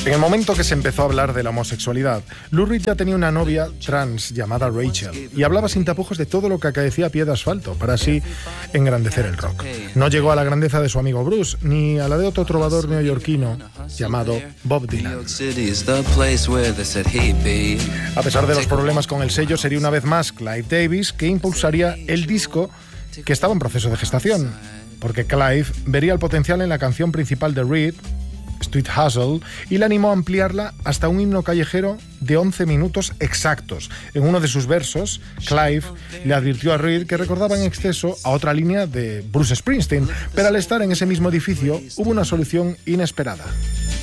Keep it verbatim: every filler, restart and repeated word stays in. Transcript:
En el momento que se empezó a hablar de la homosexualidad, Lou Reed ya tenía una novia trans llamada Rachel y hablaba sin tapujos de todo lo que acaecía a pie de asfalto para así engrandecer el rock. No llegó a la grandeza de su amigo Bruce ni a la de otro trovador neoyorquino llamado Bob Dylan. A pesar de los problemas con el sello, sería una vez más Clive Davis que impulsaría el disco que estaba en proceso de gestación, porque Clive vería el potencial en la canción principal de Reed, Street Hustle, y le animó a ampliarla hasta un himno callejero de once minutos exactos. En uno de sus versos, Clive le advirtió a Reed que recordaba en exceso a otra línea de Bruce Springsteen, pero al estar en ese mismo edificio hubo una solución inesperada.